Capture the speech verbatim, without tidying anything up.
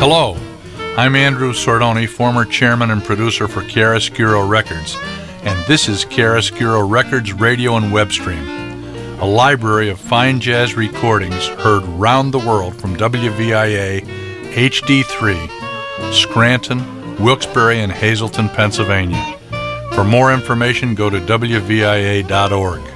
Hello, I'm Andrew Sordoni, former chairman and producer for Chiaroscuro Records, and this is Chiaroscuro Records Radio and Web Stream, a library of fine jazz recordings heard round the world from W V I A H D three, Scranton, Wilkes-Barre, and Hazleton, Pennsylvania. For more information, go to W V I A dot org.